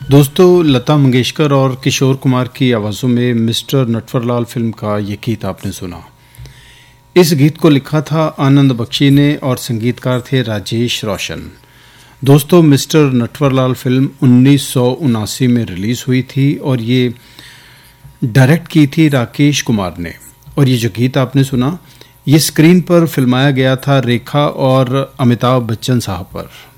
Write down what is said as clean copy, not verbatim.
दोस्तों, लता मंगेशकर और किशोर कुमार की आवाज़ों में मिस्टर नटवरलाल फिल्म का ये गीत आपने सुना। इस गीत को लिखा था आनंद बख्शी ने और संगीतकार थे राजेश रोशन। दोस्तों, मिस्टर नटवरलाल फिल्म 1979 में रिलीज़ हुई थी और ये डायरेक्ट की थी राकेश कुमार ने। और ये जो गीत आपने सुना, ये स्क्रीन पर फिल्माया गया था रेखा और अमिताभ बच्चन साहब पर।